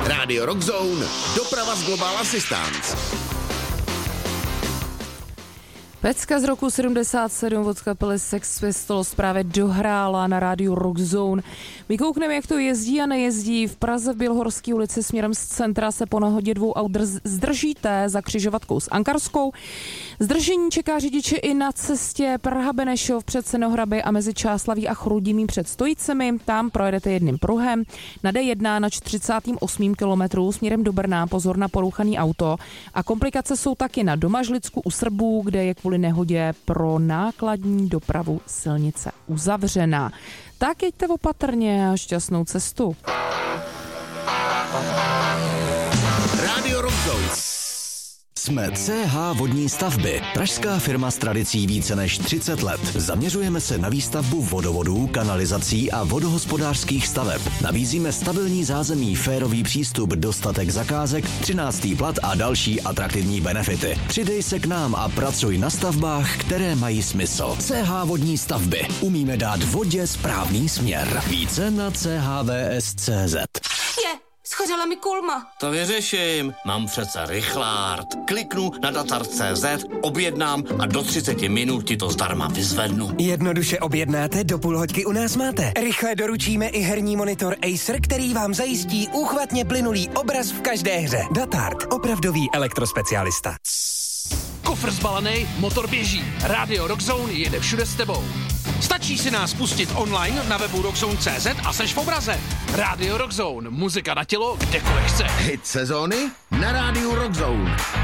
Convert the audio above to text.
Radio Rockzone, doprava z Global Assistance. Pecka z roku 77 od kapely Sex Pistols právě dohrála na rádiu Rockzone. My koukneme, jak to jezdí a nejezdí. V Praze v Bělohorské ulici směrem z centra se po nehodě 2 aut zdržíte za křižovatkou s Ankarskou. Zdržení čeká řidiče i na cestě Praha-Benešov před Senohraby a mezi Čáslaví a Chrudimím před Stojicemi. Tam projedete jedným pruhem. Na D1 na 48. kilometru směrem do Brna pozor na porouchaný auto. A komplikace jsou taky na Domažlicku u Srbů, kde je kvůli nehodě pro nákladní dopravu silnice uzavřená. Tak jeďte opatrně a šťastnou cestu. Radio Rockzone. Jsme CH Vodní stavby, pražská firma s tradicí více než 30 let. Zaměřujeme se na výstavbu vodovodů, kanalizací a vodohospodářských staveb. Nabízíme stabilní zázemí, férový přístup, dostatek zakázek, 13. plat a další atraktivní benefity. Přidej se k nám a pracuj na stavbách, které mají smysl. CH Vodní stavby. Umíme dát vodě správný směr. Více na chvs.cz. Schořela mi kulma. To vyřeším. Mám přece rychlárd. Kliknu na datar.cz, objednám a do 30 minut ti to zdarma vyzvednu. Jednoduše objednáte, do půl hoďky u nás máte. Rychle doručíme i herní monitor Acer, který vám zajistí úchvatně plynulý obraz v každé hře. Datard, opravdový elektrospecialista. Kufr zbalený, motor běží. Radio Rockzone jede všude s tebou. Stačí si nás pustit online na webu rockzone.cz a seš v obraze. Radio Rockzone, muzika na tělo, kdekoliv chce. Hit sezóny na rádiu Rockzone.